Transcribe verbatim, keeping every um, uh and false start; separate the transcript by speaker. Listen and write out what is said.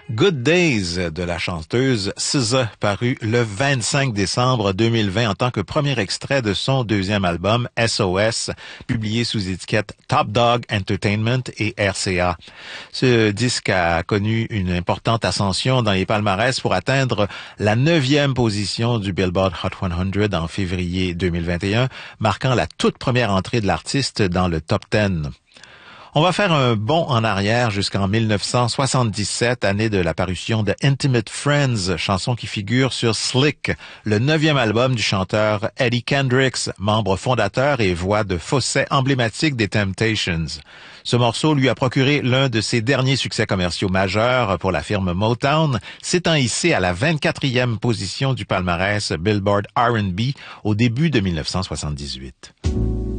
Speaker 1: Good Days de la chanteuse S Z A, paru le vingt-cinq décembre deux mille vingt en tant que premier extrait de son deuxième album S O S, publié sous étiquette Top Dog Entertainment et R C A. Ce disque a connu une importante ascension dans les palmarès pour atteindre la neuvième position du Billboard Hot cent en février deux mille vingt et un, marquant la toute première entrée de l'artiste dans le Top dix. On va faire un bond en arrière jusqu'en mille neuf cent soixante-dix-sept, année de la parution de Intimate Friends, chanson qui figure sur Slick, le neuvième album du chanteur Eddie Kendricks, membre fondateur et voix de fausset emblématique des Temptations. Ce morceau lui a procuré l'un de ses derniers succès commerciaux majeurs pour la firme Motown, s'étant hissé à la vingt-quatrième position du palmarès Billboard R and B au début de mille neuf cent soixante-dix-huit.